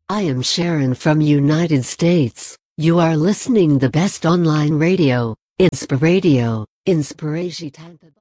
I am Sharon from United States. You are listening the best online radio, Inspiradio, Inspiration Tampa.